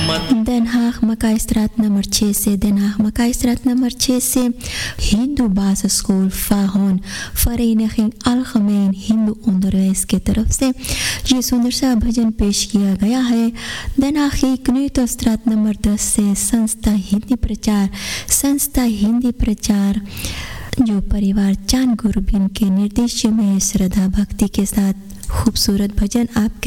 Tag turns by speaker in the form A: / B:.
A: Den Haag Makaistraat nummer 6 से Den Haag Makaistraat nummer 6 से Hindu basisschool Fahon Vereniging Algemeen Hindu onderwijs की तरफ से ये सुंदर सा भजन पेश किया गया है। Den Haag की Knutenstraat नंबर 10 से संस्था हिंदी प्रचार जो परिवार चांद गुरबिन के निर्देश में श्रद्धा भक्ति के साथ खूबसूरत भजन आपके